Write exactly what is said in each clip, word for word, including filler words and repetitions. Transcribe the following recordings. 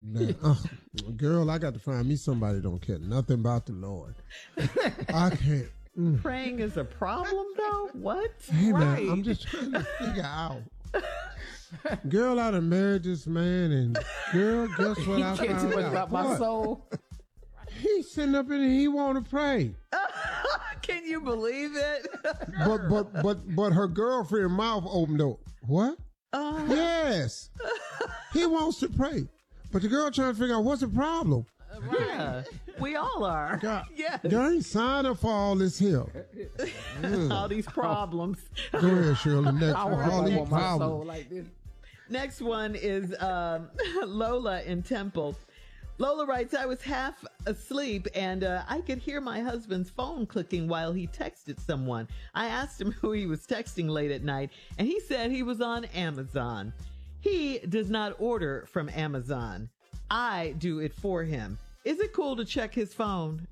Man, uh, girl, I got to find me somebody that don't care nothing about the Lord. I can't. Mm. Praying is a problem, though? What? Hey, right. man, I'm just trying to figure out. Girl, I done married this man, and girl, guess what I found out? About my soul. He's sitting up in here, he want to pray. Can you believe it? but but but but her girlfriend mouth opened up. What? Uh, yes. He wants to pray. But the girl trying to figure out what's the problem. Yeah, we all are. God, yes. There ain't sign up for all this here. All these problems. Go ahead, Shirley. Next I one. All these want my problems. soul like this. Next one is um, Lola in Temple. Lola writes, I was half asleep and uh, I could hear my husband's phone clicking while he texted someone. I asked him who he was texting late at night, and he said he was on Amazon. He does not order from Amazon. I do it for him. Is it cool to check his phone?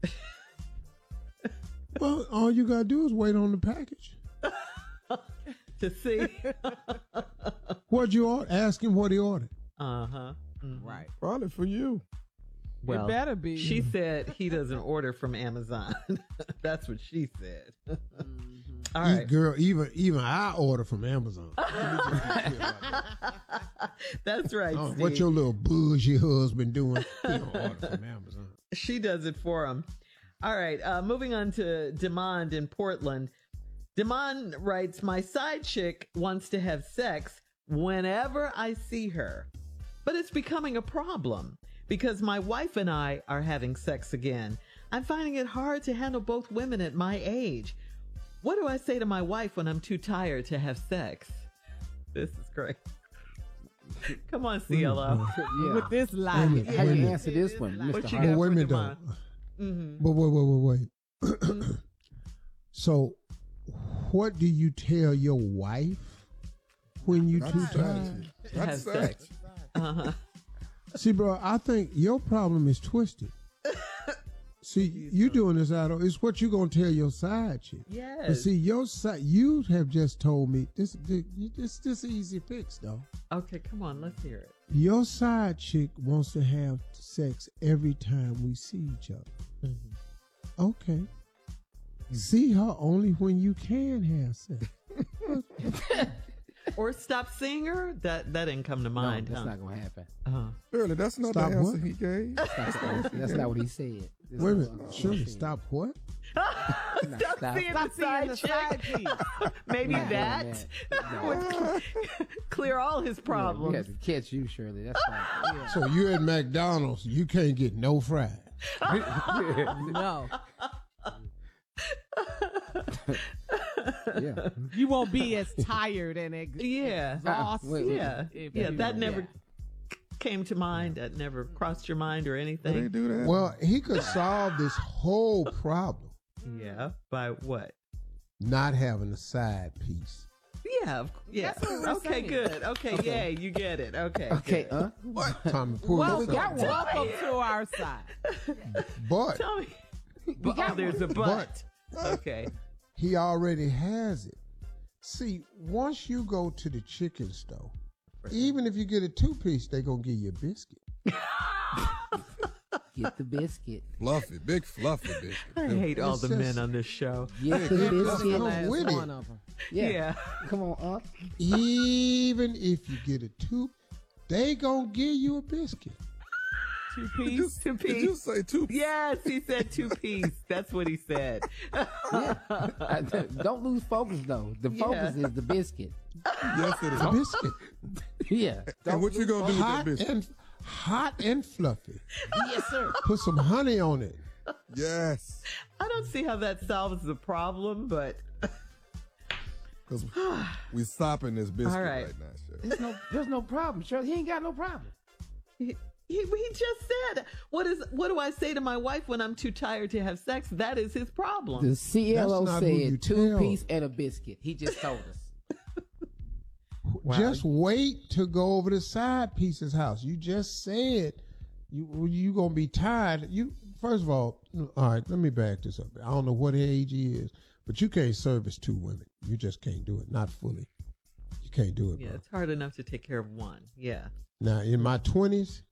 Well, all you got to do is wait on the package. To see. What'd you order? Ask him what he ordered. Uh-huh. Mm-hmm. Right. Probably for you. Well, it better be. She said he doesn't order from Amazon. That's what she said. Mm-hmm. All right. Girl, even even I order from Amazon. That's right, oh, Steve. what your little bougie husband doing? He don't order from Amazon. She does it for him. All right. Uh, moving on to Demond in Portland. Demond writes, my side chick wants to have sex whenever I see her, but it's becoming a problem because my wife and I are having sex again. I'm finding it hard to handle both women at my age. What do I say to my wife when I'm too tired to have sex? This is great. Come on, C L O. Yeah. With this line. How you answer this one, What Mister you Hart? got But wait a for minute, Demond? though. Mm-hmm. But wait, wait, wait, wait. So, what do you tell your wife when you too tired? To have sex. Uh-huh. See, bro, I think your problem is twisted. See, you doing this out of it's what you gonna tell your side chick. Yes. But see, your side, you have just told me this. This, this, this easy fix, though. Okay, come on, let's hear it. Your side chick wants to have sex every time we see each other. Mm-hmm. Okay. See her only when you can have sex. Or stop seeing her? That that didn't come to mind. No, that's huh? not gonna happen. Uh-huh. Really, that's not Stop the answer what? he gave. That's, not, that's not what he said. This Wait a is minute. what I'm Shirley, saying. stop what? Stop, stop. seeing Stop the seeing side the chick. side piece. Maybe Not doing that that. would No. clear all his Yeah, we problems. had to catch you, Shirley. That's fine. Yeah. So you at McDonald's, you can't get no fries. No. Yeah. You won't be as tired and ex- Yeah. exhausted. Wait, wait. Yeah, if yeah. you- That never yeah. came to mind. That never crossed your mind or They anything. do that. Well, he could solve this whole problem Yeah. By what? not having a side piece. Yeah. of- Yeah. That's what we're Okay. saying. Good. Okay. Yay. You get it. Okay. Okay, good. huh? What? Tommy, pull Well, this we up. got welcome to our side. But Tell me. But, oh, there's a but. Okay. he already has it. See, once you go to the chicken store, even if you get a two piece, they gonna give you a biscuit. Get the biscuit. Fluffy, big fluffy biscuit. I hate all It's the just- men on this show. Get the Yeah, biscuit. come Last with it. one of them. Yeah. Yeah. Come on up. Even if you get a two, they gonna give you a biscuit. Two Did you, piece. Two did you piece. say two? Yes, he said two piece. That's what he said. Yeah. I- don't lose focus though. The focus Yeah. is the biscuit. Yes, it is. A biscuit. Yeah. And what you gonna do with that Hot biscuit? and hot and fluffy. Yes, sir. Put some honey on it. Yes, I don't see how that solves the problem, but because we stopping this biscuit All right. right. now, Shirley. There's no, there's no problem, Shirley. He ain't got no problem. he, he, he just said, "What is? What do I say to my wife when I'm too tired to have sex?" That is his problem. The C L O That's not who you said two tell. piece and a biscuit. He just told us. Just wait to go over to side piece's house. You just said you you gonna be tired. You first of all, all right. Let me back this up. I don't know what age he is, but you can't service two women. You just can't do it. Not fully. You can't do it, Yeah, bro. it's hard enough to take care of one. Yeah. Now in my twenties,